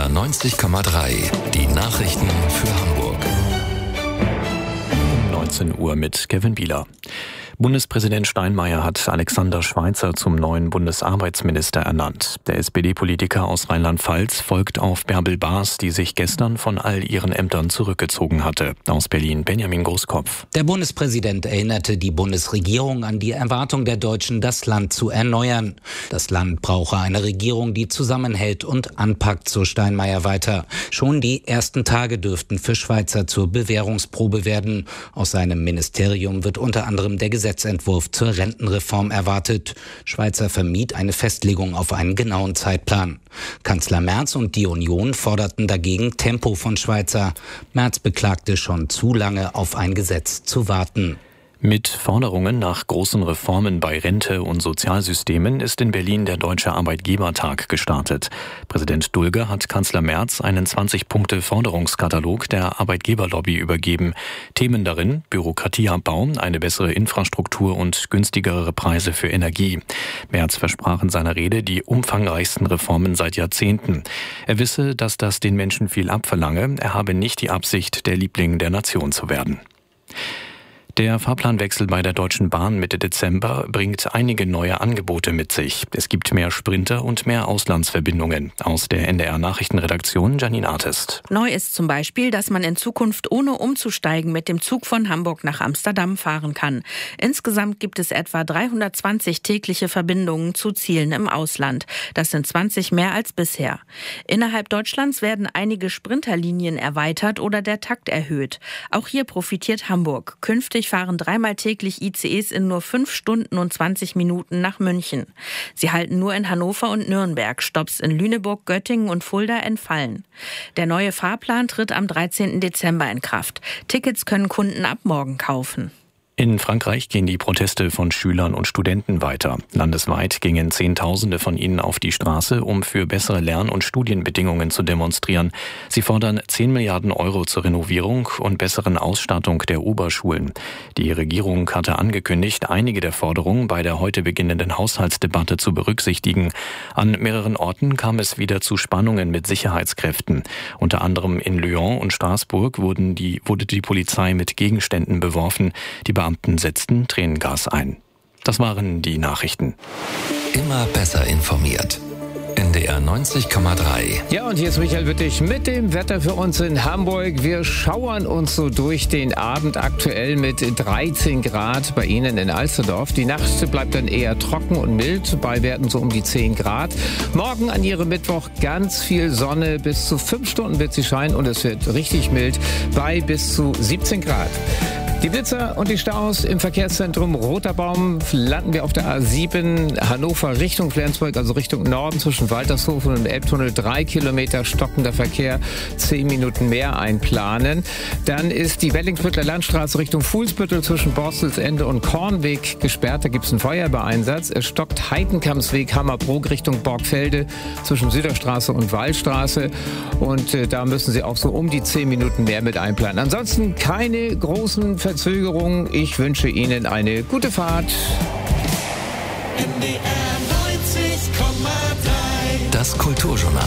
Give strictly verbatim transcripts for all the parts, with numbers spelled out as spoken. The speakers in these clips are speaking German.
R neunzig Komma drei. Die Nachrichten für Hamburg. neunzehn Uhr mit Kevin Bieler. Bundespräsident Steinmeier hat Alexander Schweitzer zum neuen Bundesarbeitsminister ernannt. Der S P D-Politiker aus Rheinland-Pfalz folgt auf Bärbel Baas, die sich gestern von all ihren Ämtern zurückgezogen hatte. Aus Berlin Benjamin Großkopf. Der Bundespräsident erinnerte die Bundesregierung an die Erwartung der Deutschen, das Land zu erneuern. Das Land brauche eine Regierung, die zusammenhält und anpackt, so Steinmeier weiter. Schon die ersten Tage dürften für Schweitzer zur Bewährungsprobe werden. Aus seinem Ministerium wird unter anderem der Gesetzentwurf zur Rentenreform erwartet. Schweitzer vermied eine Festlegung auf einen genauen Zeitplan. Kanzler Merz und die Union forderten dagegen Tempo von Schweitzer. Merz beklagte, schon zu lange auf ein Gesetz zu warten. Mit Forderungen nach großen Reformen bei Rente und Sozialsystemen ist in Berlin der Deutsche Arbeitgebertag gestartet. Präsident Dulge hat Kanzler Merz einen zwanzig-Punkte-Forderungskatalog der Arbeitgeberlobby übergeben. Themen darin: Bürokratieabbau, eine bessere Infrastruktur und günstigere Preise für Energie. Merz versprach in seiner Rede die umfangreichsten Reformen seit Jahrzehnten. Er wisse, dass das den Menschen viel abverlange. Er habe nicht die Absicht, der Liebling der Nation zu werden. Der Fahrplanwechsel bei der Deutschen Bahn Mitte Dezember bringt einige neue Angebote mit sich. Es gibt mehr Sprinter und mehr Auslandsverbindungen. Aus der N D R-Nachrichtenredaktion Janine Artist. Neu ist zum Beispiel, dass man in Zukunft ohne umzusteigen mit dem Zug von Hamburg nach Amsterdam fahren kann. Insgesamt gibt es etwa dreihundertzwanzig tägliche Verbindungen zu Zielen im Ausland. Das sind zwanzig mehr als bisher. Innerhalb Deutschlands werden einige Sprinterlinien erweitert oder der Takt erhöht. Auch hier profitiert Hamburg. Künftig fahren dreimal täglich I C Es in nur fünf Stunden und zwanzig Minuten nach München. Sie halten nur in Hannover und Nürnberg. Stopps in Lüneburg, Göttingen und Fulda entfallen. Der neue Fahrplan tritt am dreizehnten Dezember in Kraft. Tickets können Kunden ab morgen kaufen. In Frankreich gehen die Proteste von Schülern und Studenten weiter. Landesweit gingen Zehntausende von ihnen auf die Straße, um für bessere Lern- und Studienbedingungen zu demonstrieren. Sie fordern zehn Milliarden Euro zur Renovierung und besseren Ausstattung der Oberschulen. Die Regierung hatte angekündigt, einige der Forderungen bei der heute beginnenden Haushaltsdebatte zu berücksichtigen. An mehreren Orten kam es wieder zu Spannungen mit Sicherheitskräften. Unter anderem in Lyon und Straßburg wurden die, wurde die Polizei mit Gegenständen beworfen. Die Beamten setzten Tränengas ein. Das waren die Nachrichten. Immer besser informiert. N D R neunzig Komma drei. Ja, und hier ist Michael Wittig mit dem Wetter für uns in Hamburg. Wir schauern uns so durch den Abend, aktuell mit dreizehn Grad bei Ihnen in Alsterdorf. Die Nacht bleibt dann eher trocken und mild, bei Werten so um die zehn Grad. Morgen an Ihrem Mittwoch ganz viel Sonne, bis zu fünf Stunden wird sie scheinen und es wird richtig mild bei bis zu siebzehn Grad. Die Blitzer und die Staus im Verkehrszentrum Roter Baum landen wir auf der A sieben Hannover Richtung Flensburg, also Richtung Norden zwischen Waltershofen und Elbtunnel. Drei Kilometer stockender Verkehr, zehn Minuten mehr einplanen. Dann ist die Wellingsbüttler Landstraße Richtung Fuhlsbüttel zwischen Borstelsende und Kornweg gesperrt. Da gibt es einen Feuerwehreinsatz. Es stockt Heidenkampsweg Hammerbrook Richtung Borgfelde zwischen Süderstraße und Wallstraße. Und äh, da müssen Sie auch so um die zehn Minuten mehr mit einplanen. Ansonsten keine großen Verzögerungen. Ich wünsche Ihnen eine gute Fahrt. N D R neunzig Komma drei. Das Kulturjournal.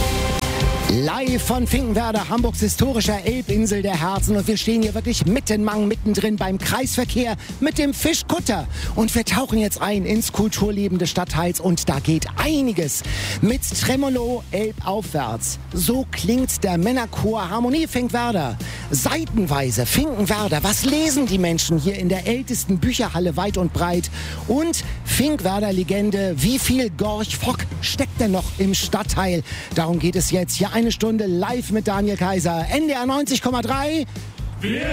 Live von Finkenwerder, Hamburgs historischer Elbinsel der Herzen. Und wir stehen hier wirklich mitten, mang, mittendrin beim Kreisverkehr mit dem Fischkutter. Und wir tauchen jetzt ein ins Kulturleben des Stadtteils. Und da geht einiges mit Tremolo elbaufwärts. So klingt der Männerchor Harmonie Finkenwerder. Seitenweise Finkenwerder. Was lesen die Menschen hier in der ältesten Bücherhalle weit und breit? Und Finkenwerder Legende, wie viel Gorch Fock steckt denn noch im Stadtteil? Darum geht es jetzt hier eine Stunde live mit Daniel Kaiser. N D R neunzig Komma drei.